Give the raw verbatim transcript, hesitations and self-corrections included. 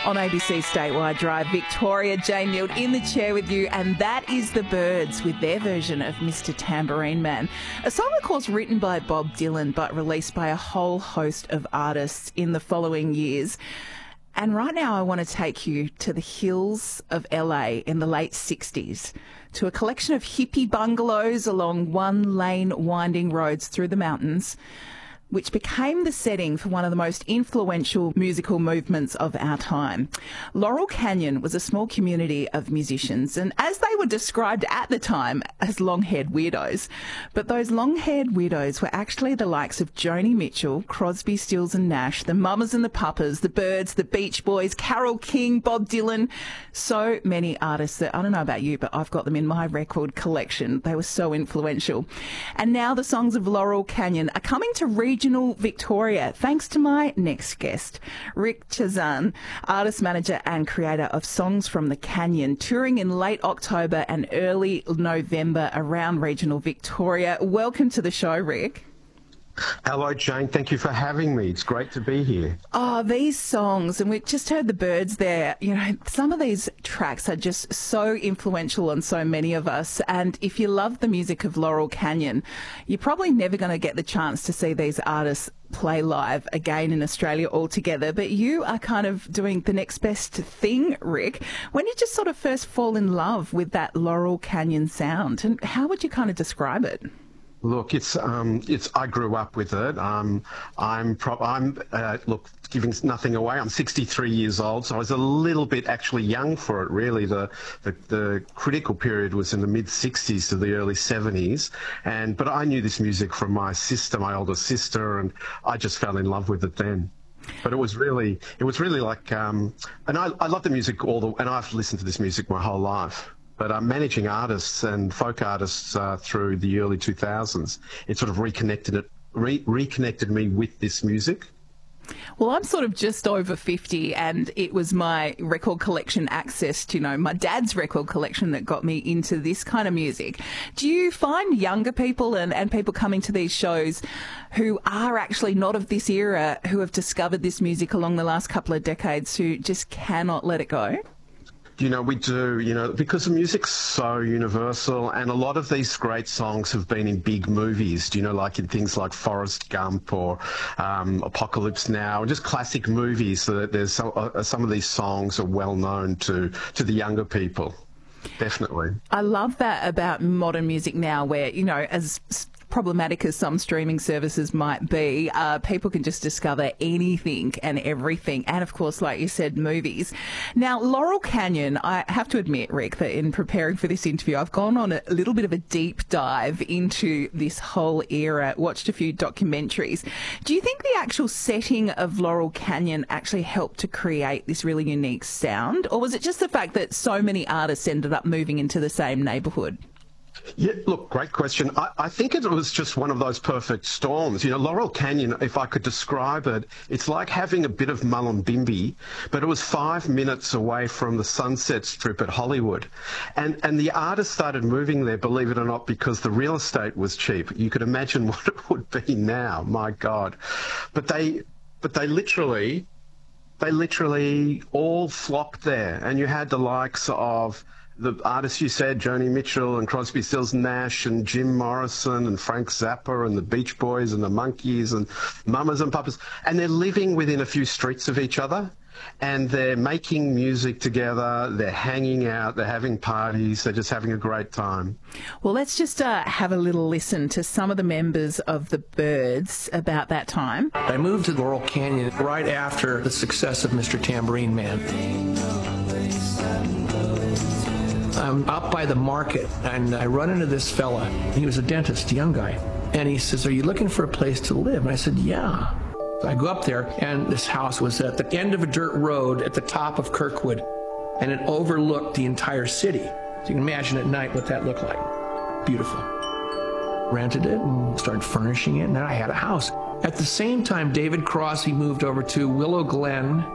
On A B C Statewide Drive, Victoria, Jane Mild in the chair with you, and that is The Byrds with their version of Mister Tambourine Man, a song of course written by Bob Dylan but released by a whole host of artists in the following years. And right now I want to take you to the hills of L A in the late sixties, to a collection of hippie bungalows along one-lane winding roads through the mountains, which became the setting for one of the most influential musical movements of our time. Laurel Canyon was a small community of musicians, and as they were described at the time as long-haired weirdos, but those long-haired weirdos were actually the likes of Joni Mitchell, Crosby, Stills and Nash, the Mamas and the Papas, the Byrds, the Beach Boys, Carole King, Bob Dylan, so many artists that, I don't know about you, but I've got them in my record collection. They were so influential. And now the songs of Laurel Canyon are coming to regional Victoria, thanks to my next guest, Rick Chazan, artist manager and creator of Songs from the Canyon, touring in late October and early November around regional Victoria. Welcome to the show, Rick. Hello, Jane. Thank you for having me. It's great to be here. Oh, these songs, and we just heard the Byrds there. You know, some of these tracks are just so influential on so many of us. And if you love the music of Laurel Canyon, you're probably never going to get the chance to see these artists play live again in Australia altogether. But you are kind of doing the next best thing, Rick. When did you sort of first fall in love with that Laurel Canyon sound? And how would you kind of describe it? Look, it's um, it's. I grew up with it. Um, I'm pro- I'm uh, look, giving nothing away. I'm sixty-three years old, so I was a little bit actually young for it. Really, the the, the critical period was in the mid sixties to the early seventies, and but I knew this music from my sister, my older sister, and I just fell in love with it then. But it was really, it was really like, um, and I, I love the music all the, and I've listened to this music my whole life. But I'm managing artists and folk artists uh, through the early two thousands. It sort of reconnected it, re- reconnected me with this music. Well, I'm sort of just over fifty, and it was my record collection access to, you know, my dad's record collection that got me into this kind of music. Do you find younger people and, and people coming to these shows who are actually not of this era, who have discovered this music along the last couple of decades, who just cannot let it go? You know, we do, you know, because the music's so universal, and a lot of these great songs have been in big movies, you know, like in things like Forrest Gump or um, Apocalypse Now, just classic movies. So that there's some, uh, some of these songs are well known to, to the younger people. Definitely. I love that about modern music now, where, you know, as problematic as some streaming services might be, uh, people can just discover anything and everything. And of course, like you said, movies. Now, Laurel Canyon, I have to admit, Rick, that in preparing for this interview, I've gone on a little bit of a deep dive into this whole era, watched a few documentaries. Do you think the actual setting of Laurel Canyon actually helped to create this really unique sound? Or was it just the fact that so many artists ended up moving into the same neighbourhood? Yeah, look, great question. I, I think it was just one of those perfect storms. You know, Laurel Canyon, if I could describe it, it's like having a bit of Mullumbimby, but it was five minutes away from the Sunset Strip at Hollywood. And and the artists started moving there, believe it or not, because the real estate was cheap. You could imagine what it would be now, my God. But they, but they literally, they literally all flocked there. And you had the likes of the artists you said, Joni Mitchell and Crosby, Stills and Nash and Jim Morrison and Frank Zappa and the Beach Boys and the Monkees and Mamas and Papas. And they're living within a few streets of each other, and they're making music together, they're hanging out, they're having parties, they're just having a great time. Well, let's just uh, have a little listen to some of the members of the Byrds about that time. I moved to Laurel Canyon right after the success of Mister Tambourine Man. I'm out by the market, and I run into this fella. He was a dentist, a young guy. And he says, "Are you looking for a place to live?" And I said, "Yeah." So I go up there, and this house was at the end of a dirt road at the top of Kirkwood, and it overlooked the entire city. So you can imagine at night what that looked like. Beautiful. Rented it and started furnishing it, and then I had a house. At the same time, David Crosby moved over to Willow Glen,